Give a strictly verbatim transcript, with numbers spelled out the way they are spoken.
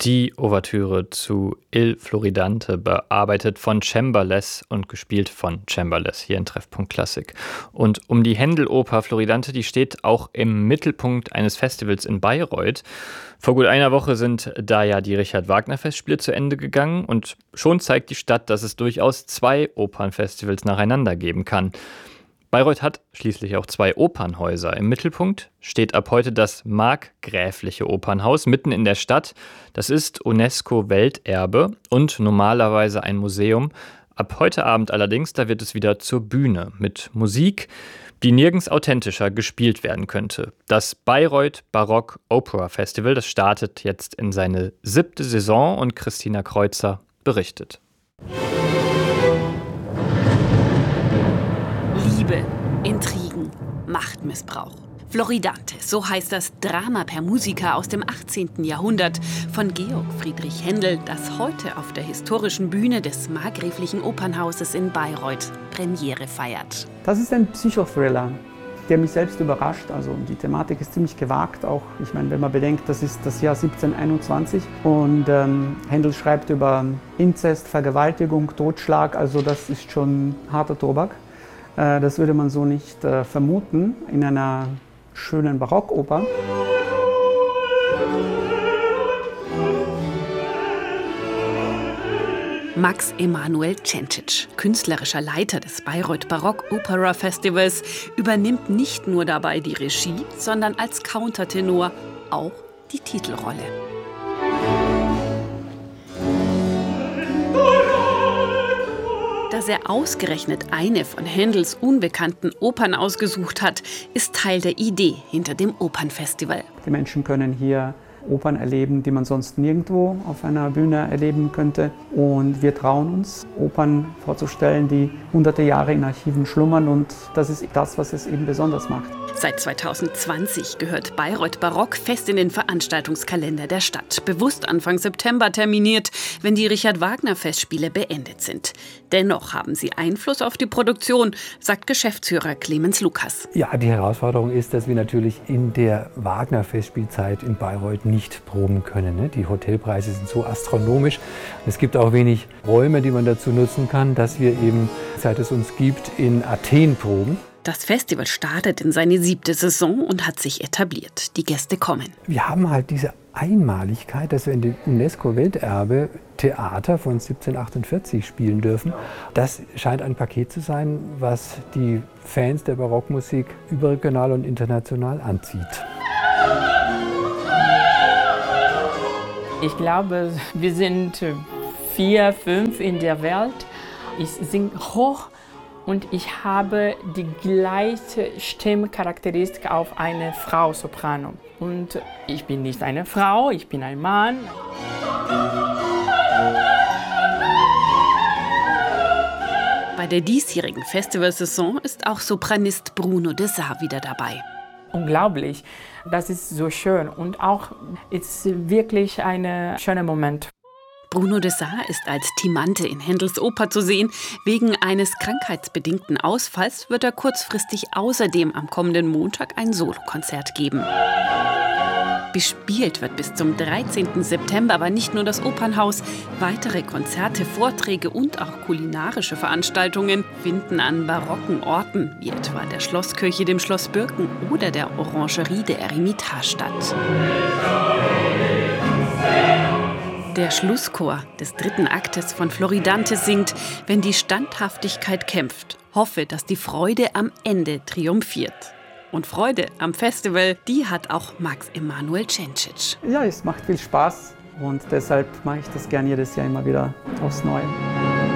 Die Ouvertüre zu Il Floridante, bearbeitet von Chamberlass und gespielt von Chamberlass hier in Treffpunkt Klassik. Und um die Händel-Oper Floridante, die steht auch im Mittelpunkt eines Festivals in Bayreuth. Vor gut einer Woche sind da ja die Richard-Wagner-Festspiele zu Ende gegangen und schon zeigt die Stadt, dass es durchaus zwei Opernfestivals nacheinander geben kann. Bayreuth hat schließlich auch zwei Opernhäuser. Im Mittelpunkt steht ab heute das Markgräfliche Opernhaus mitten in der Stadt. Das ist UNESCO-Welterbe und normalerweise ein Museum. Ab heute Abend allerdings, da wird es wieder zur Bühne mit Musik, die nirgends authentischer gespielt werden könnte. Das Bayreuth Baroque Opera Festival, das startet jetzt in seine siebte Saison und Christina Kreuzer berichtet. Liebe, Intrigen, Machtmissbrauch. Floridante, so heißt das Drama per Musica aus dem achtzehnten Jahrhundert von Georg Friedrich Händel, das heute auf der historischen Bühne des Markgräflichen Opernhauses in Bayreuth Premiere feiert. Das ist ein Psychothriller, der mich selbst überrascht. Also die Thematik ist ziemlich gewagt, auch ich meine, wenn man bedenkt, das ist das Jahr siebzehnhunderteinundzwanzig und ähm, Händel schreibt über Inzest, Vergewaltigung, Totschlag, also das ist schon harter Tobak. Das würde man so nicht äh, vermuten in einer schönen Barockoper. Max Emanuel Cencic, künstlerischer Leiter des Bayreuth Baroque Opera Festivals, übernimmt nicht nur dabei die Regie, sondern als Countertenor auch die Titelrolle. Dass er ausgerechnet eine von Händels unbekannten Opern ausgesucht hat, ist Teil der Idee hinter dem Opernfestival. Die Menschen können hier Opern erleben, die man sonst nirgendwo auf einer Bühne erleben könnte. Und wir trauen uns, Opern vorzustellen, die hunderte Jahre in Archiven schlummern. Und das ist das, was es eben besonders macht. Seit zweitausendzwanzig gehört Bayreuth Barock fest in den Veranstaltungskalender der Stadt. Bewusst Anfang September terminiert, wenn die Richard-Wagner-Festspiele beendet sind. Dennoch haben sie Einfluss auf die Produktion, sagt Geschäftsführer Clemens Lukas. Ja, die Herausforderung ist, dass wir natürlich in der Wagner-Festspielzeit in Bayreuth nicht proben können. Die Hotelpreise sind so astronomisch. Es gibt auch wenig Räume, die man dazu nutzen kann, dass wir eben, seit es uns gibt, in Athen proben. Das Festival startet in seine siebte Saison und hat sich etabliert. Die Gäste kommen. Wir haben halt diese Einmaligkeit, dass wir in dem UNESCO-Welterbe Theater von siebzehnhundertachtundvierzig spielen dürfen. Das scheint ein Paket zu sein, was die Fans der Barockmusik überregional und international anzieht. Ich glaube, wir sind vier, fünf in der Welt. Ich singe hoch. Und ich habe die gleiche Stimmcharakteristik auf eine Frau Soprano. Und ich bin nicht eine Frau, ich bin ein Mann. Bei der diesjährigen Festivalsaison ist auch Sopranist Bruno de Saar wieder dabei. Unglaublich, das ist so schön und auch ist wirklich ein schöner Moment. Bruno de Saar ist als Timante in Händels Oper zu sehen. Wegen eines krankheitsbedingten Ausfalls wird er kurzfristig außerdem am kommenden Montag ein Solokonzert geben. Bespielt wird bis zum dreizehnten September aber nicht nur das Opernhaus. Weitere Konzerte, Vorträge und auch kulinarische Veranstaltungen finden an barocken Orten, wie etwa der Schlosskirche, dem Schloss Birken oder der Orangerie der Eremitage statt. Der Schlusschor des dritten Aktes von Floridante singt, wenn die Standhaftigkeit kämpft, hoffe, dass die Freude am Ende triumphiert. Und Freude am Festival, die hat auch Max Emanuel Cencic. Ja, es macht viel Spaß und deshalb mache ich das gern jedes Jahr immer wieder aufs Neue.